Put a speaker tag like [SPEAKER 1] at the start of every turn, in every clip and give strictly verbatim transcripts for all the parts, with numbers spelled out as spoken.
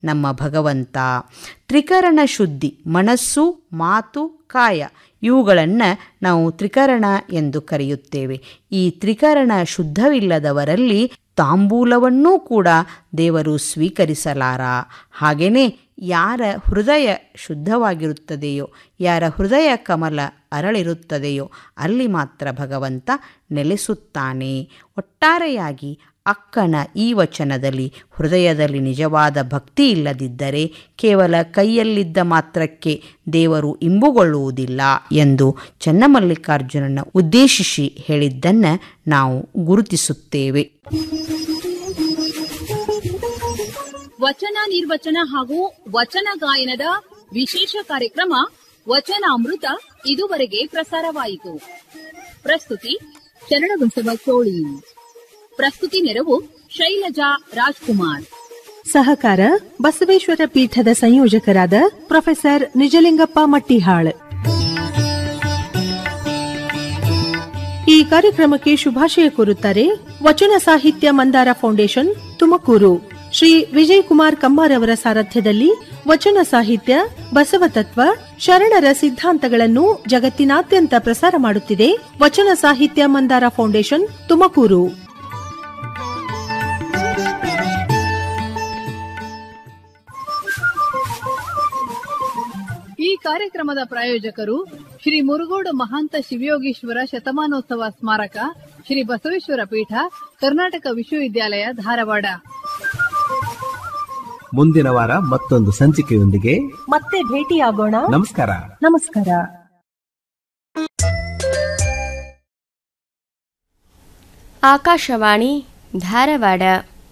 [SPEAKER 1] ನಮ್ಮ ಭಗವಂತ. ತ್ರಿಕರಣ ಶುದ್ಧಿ ಮನಸ್ಸು, ಮಾತು, ಕಾಯ ಇವುಗಳನ್ನು ನಾವು ತ್ರಿಕರಣ ಎಂದು ಕರೆಯುತ್ತೇವೆ. ಈ ತ್ರಿಕರಣ ಶುದ್ಧವಿಲ್ಲದವರಲ್ಲಿ ತಾಂಬೂಲವನ್ನೂ ಕೂಡ ದೇವರು ಸ್ವೀಕರಿಸಲಾರ. ಹಾಗೆಯೇ ಯಾರ ಹೃದಯ ಶುದ್ಧವಾಗಿರುತ್ತದೆಯೋ, ಯಾರ ಹೃದಯ ಕಮಲ ಅರಳಿರುತ್ತದೆಯೋ ಅಲ್ಲಿ ಮಾತ್ರ ಭಗವಂತ ನೆಲೆಸುತ್ತಾನೆ. ಒಟ್ಟಾರೆಯಾಗಿ ಅಕ್ಕನ ಈ ವಚನದಲ್ಲಿ ಹೃದಯದಲ್ಲಿ ನಿಜವಾದ ಭಕ್ತಿ ಇಲ್ಲದಿದ್ದರೆ ಕೇವಲ ಕೈಯಲ್ಲಿದ್ದ ಮಾತ್ರಕ್ಕೆ ದೇವರು ಇಂಬುಗೊಳ್ಳುವುದಿಲ್ಲ ಎಂದು ಚನ್ನಮಲ್ಲಿಕಾರ್ಜುನನ ಉದ್ದೇಶಿಸಿ ಹೇಳಿದ್ದನ್ನು ನಾವು ಗುರುತಿಸುತ್ತೇವೆ.
[SPEAKER 2] ವಚನ ನಿರ್ವಚನ ಹಾಗೂ ವಚನ ಗಾಯನದ ವಿಶೇಷ ಕಾರ್ಯಕ್ರಮ ವಚನಾಮೃತ ಇದುವರೆಗೆ ಪ್ರಸಾರವಾಯಿತು. ಪ್ರಸ್ತುತಿ ಶರಣಬಸವ ಚೋಳಿ. ಪ್ರಸ್ತುತಿ ನೆರವು ಶೈಲಜಾ ರಾಜ್ಕುಮಾರ್.
[SPEAKER 3] ಸಹಕಾರ ಬಸವೇಶ್ವರ ಪೀಠದ ಸಂಯೋಜಕರಾದ ಪ್ರೊಫೆಸರ್ ನಿಜಲಿಂಗಪ್ಪ ಮಟ್ಟಿಹಾಳ್. ಈ ಕಾರ್ಯಕ್ರಮಕ್ಕೆ ಶುಭಾಶಯ ಕೋರುತ್ತಾರೆ ವಚನ ಸಾಹಿತ್ಯ ಮಂದಾರ ಫೌಂಡೇಶನ್ ತುಮಕೂರು. ಶ್ರೀ ವಿಜಯ್ ಕುಮಾರ್ ಕಮ್ಮಾರ್ ಅವರ ಸಾರಥ್ಯದಲ್ಲಿ ವಚನ ಸಾಹಿತ್ಯ, ಬಸವತತ್ವ, ಶರಣರ ಸಿದ್ಧಾಂತಗಳನ್ನು ಜಗತ್ತಿನಾದ್ಯಂತ ಪ್ರಸಾರ ಮಾಡುತ್ತಿದೆ ವಚನ ಸಾಹಿತ್ಯ ಮಂದಾರ ಫೌಂಡೇಶನ್ ತುಮಕೂರು.
[SPEAKER 2] ಈ ಕಾರ್ಯಕ್ರಮದ ಪ್ರಾಯೋಜಕರು ಶ್ರೀ ಮುರುಗೋಡು ಮಹಾಂತ ಶಿವಯೋಗೀಶ್ವರ ಶತಮಾನೋತ್ಸವ ಸ್ಮಾರಕ, ಶ್ರೀ ಬಸವೇಶ್ವರ ಪೀಠ, ಕರ್ನಾಟಕ ವಿಶ್ವವಿದ್ಯಾಲಯ, ಧಾರವಾಡ.
[SPEAKER 4] ಮುಂದಿನ ವಾರ ಮತ್ತೊಂದು ಸಂಚಿಕೆಯೊಂದಿಗೆ
[SPEAKER 3] ಮತ್ತೆ ಭೇಟಿಯಾಗೋಣ.
[SPEAKER 4] ನಮಸ್ಕಾರ.
[SPEAKER 3] ನಮಸ್ಕಾರ.
[SPEAKER 5] ಆಕಾಶವಾಣಿ ಧಾರವಾಡ.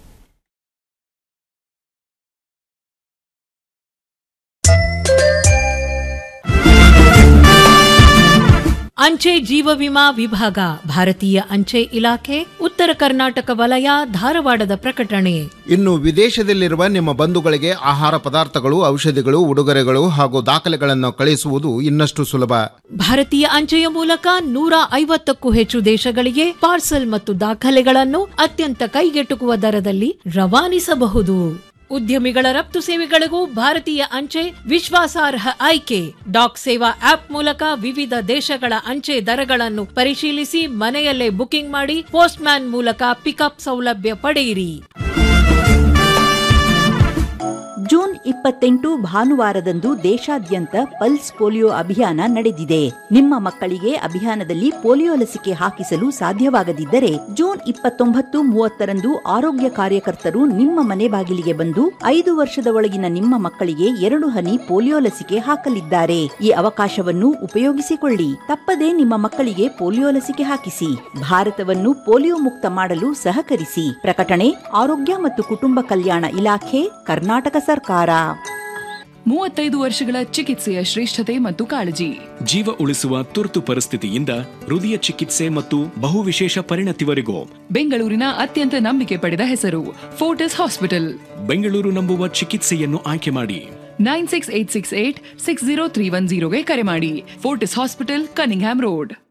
[SPEAKER 6] ಅಂಚೆ ಜೀವ ವಿಮಾ ವಿಭಾಗ, ಭಾರತೀಯ ಅಂಚೆ ಇಲಾಖೆ, ಉತ್ತರ ಕರ್ನಾಟಕ ವಲಯ, ಧಾರವಾಡದ ಪ್ರಕಟಣೆ.
[SPEAKER 7] ಇನ್ನು ವಿದೇಶದಲ್ಲಿರುವ ನಿಮ್ಮ ಬಂಧುಗಳಿಗೆ ಆಹಾರ ಪದಾರ್ಥಗಳು, ಔಷಧಿಗಳು, ಉಡುಗೊರೆಗಳು ಹಾಗೂ ದಾಖಲೆಗಳನ್ನು ಕಳಿಸುವುದು ಇನ್ನಷ್ಟು ಸುಲಭ.
[SPEAKER 6] ಭಾರತೀಯ ಅಂಚೆಯ ಮೂಲಕ ನೂರ ಐವತ್ತಕ್ಕೂ ಹೆಚ್ಚು ದೇಶಗಳಿಗೆ ಪಾರ್ಸಲ್ ಮತ್ತು ದಾಖಲೆಗಳನ್ನು ಅತ್ಯಂತ ಕೈಗೆಟುಕುವ ದರದಲ್ಲಿ ರವಾನಿಸಬಹುದು. ಉದ್ಯಮಿಗಳ ರಫ್ತು ಸೇವೆಗಳಿಗೂ ಭಾರತೀಯ ಅಂಚೆ ವಿಶ್ವಾಸಾರ್ಹ ಆಯ್ಕೆ. ಡಾಕ್ ಸೇವಾ ಆಪ್ ಮೂಲಕ ವಿವಿಧ ದೇಶಗಳ ಅಂಚೆ ದರಗಳನ್ನು ಪರಿಶೀಲಿಸಿ ಮನೆಯಲ್ಲೇ ಬುಕಿಂಗ್ ಮಾಡಿ ಪೋಸ್ಟ್ ಮ್ಯಾನ್ ಮೂಲಕ ಪಿಕಪ್ ಸೌಲಭ್ಯ ಪಡೆಯಿರಿ.
[SPEAKER 8] ಜೂನ್ ಇಪ್ಪತ್ತೆಂಟು ಭಾನುವಾರದಂದು ದೇಶಾದ್ಯಂತ ಪಲ್ಸ್ ಪೋಲಿಯೋ ಅಭಿಯಾನ ನಡೆದಿದೆ. ನಿಮ್ಮ ಮಕ್ಕಳಿಗೆ ಅಭಿಯಾನದಲ್ಲಿ ಪೋಲಿಯೋ ಲಸಿಕೆ ಹಾಕಿಸಲು ಸಾಧ್ಯವಾಗದಿದ್ದರೆ ಜೂನ್ ಇಪ್ಪತ್ತೊಂಬತ್ತು ಮೂವತ್ತರಂದು ಆರೋಗ್ಯ ಕಾರ್ಯಕರ್ತರು ನಿಮ್ಮ ಮನೆ ಬಾಗಿಲಿಗೆ ಬಂದು ಐದು ವರ್ಷದ ಒಳಗಿನ ನಿಮ್ಮ ಮಕ್ಕಳಿಗೆ ಎರಡು ಹನಿ ಪೋಲಿಯೋ ಲಸಿಕೆ ಹಾಕಲಿದ್ದಾರೆ. ಈ ಅವಕಾಶವನ್ನು ಉಪಯೋಗಿಸಿಕೊಳ್ಳಿ. ತಪ್ಪದೇ ನಿಮ್ಮ ಮಕ್ಕಳಿಗೆ ಪೋಲಿಯೋ ಲಸಿಕೆ ಹಾಕಿಸಿ. ಭಾರತವನ್ನು ಪೋಲಿಯೋ ಮುಕ್ತ ಮಾಡಲು ಸಹಕರಿಸಿ. ಪ್ರಕಟಣೆ ಆರೋಗ್ಯ ಮತ್ತು ಕುಟುಂಬ ಕಲ್ಯಾಣ ಇಲಾಖೆ, ಕರ್ನಾಟಕ ಸರ್ಕಾರ.
[SPEAKER 9] ಮೂವತ್ತೈದು ವರ್ಷಗಳ ಚಿಕಿತ್ಸೆಯ ಶ್ರೇಷ್ಠತೆ ಮತ್ತು ಕಾಳಜಿ.
[SPEAKER 10] ಜೀವ ಉಳಿಸುವ ತುರ್ತು ಪರಿಸ್ಥಿತಿಯಿಂದ ಹೃದಯ ಚಿಕಿತ್ಸೆ ಮತ್ತು ಬಹುವಿಶೇಷ ಪರಿಣತಿವರೆಗೂ
[SPEAKER 9] ಬೆಂಗಳೂರಿನ ಅತ್ಯಂತ ನಂಬಿಕೆ ಪಡೆದ ಹೆಸರು ಫೋರ್ಟಿಸ್ ಹಾಸ್ಪಿಟಲ್.
[SPEAKER 10] ಬೆಂಗಳೂರು ನಂಬುವ ಚಿಕಿತ್ಸೆಯನ್ನು ಆಯ್ಕೆ ಮಾಡಿ.
[SPEAKER 9] Nine six eight six eight six zero three one ಜೀರೋಗೆ ಕರೆ ಮಾಡಿ. Fortis hospital, Cunningham road.